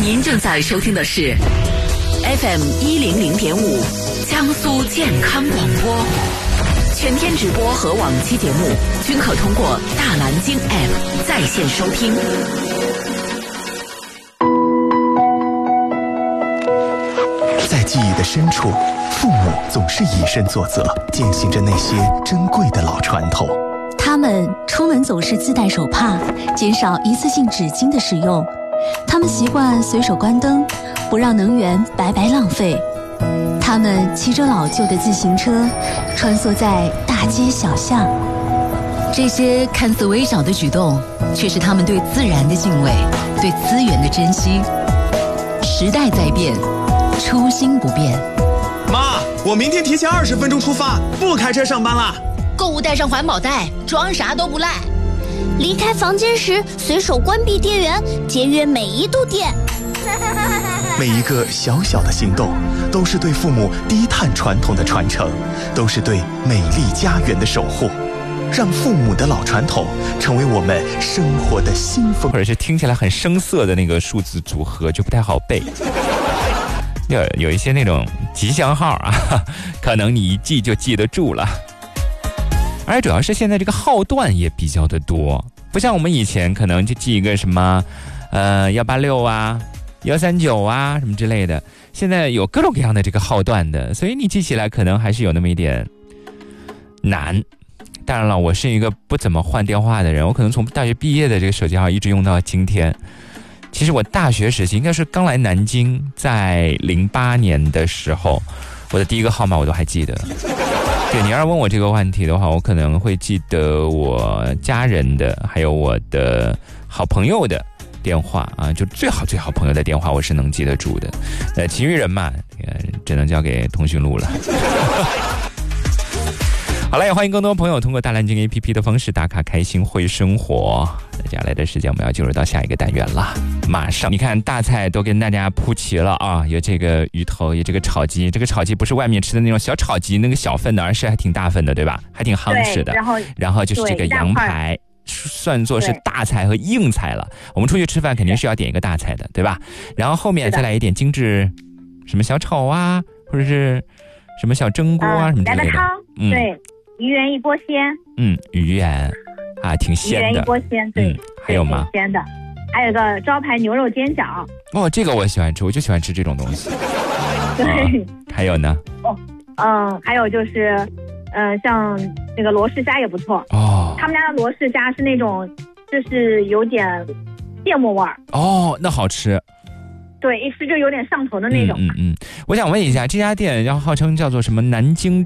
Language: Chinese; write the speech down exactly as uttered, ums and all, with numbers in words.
您正在收听的是 F M 一零零点五江苏健康广播，全天直播和往期节目均可通过大蓝鲸 App 在线收听。 在记忆的深处，父母总是以身作则，践行着那些珍贵的老传统。 他们出门总是自带手帕，减少一次性纸巾的使用。他们习惯随手关灯，不让能源白白浪费。他们骑着老旧的自行车，穿梭在大街小巷。 这些看似微小的举动，却是他们对自然的敬畏，对资源的珍惜。时代在变，初心不变。 妈，我明天提前二十分钟出发，不开车上班啦。 购物带上环保袋，装啥都不赖。 离开房间时随手关闭电源，节约每一度电。 每一个小小的行动，都是对父母低碳传统的传承，都是对美丽家园的守护。让父母的老传统成为我们生活的新风， 或者是听起来很生涩的那个数字组合就不太好背。有有一些那种吉祥号啊，可能你一记就记得住了。而主要是现在这个号段也比较的多，不像我们以前可能就记一个什么，呃幺八六啊、幺三九啊什么之类的。现在有各种各样的这个号段的，所以你记起来可能还是有那么一点难。当然了，我是一个不怎么换电话的人，我可能从大学毕业的这个手机号一直用到今天。其实我大学时期应该是刚来南京，在零八年的时候，我的第一个号码我都还记得。对，你要是问我这个问题的话，我可能会记得我家人的，还有我的好朋友的电话啊，就最好最好朋友的电话，我是能记得住的。呃，其余人嘛，呃，只能交给通讯录了。好了，也欢迎更多朋友通过大蓝鲸 A P P 的方式打卡开心会生活。接下来的时间我们要进入到下一个单元了，马上你看大菜都跟大家铺齐了啊，有这个鱼头，有这个炒鸡，这个炒鸡不是外面吃的那种小炒鸡那个小份的，而是还挺大份的，对吧？还挺夯实的。 然后然后就是这个羊排，算作是大菜和硬菜了。我们出去吃饭肯定是要点一个大菜的，对吧？然后后面再来一点精致，什么小炒啊，或者是什么小蒸锅啊、嗯、什么之类的。 嗯，对。鱼圆一锅鲜， 嗯，鱼圆啊，挺鲜的。鱼圆一锅鲜，对、嗯， 还有吗？ 挺鲜的，还有个招牌牛肉煎饺。 哦，这个我喜欢吃，我就喜欢吃这种东西。 对、 啊，还有呢？ 哦，嗯，还有就是，嗯、呃，像那个罗氏虾也不错。 哦， 他们家的罗氏虾是那种，就是有点芥末味儿。 哦，那好吃。 对，一吃就有点上头的那种。 嗯嗯嗯，我想问一下，这家店要号称叫做什么南京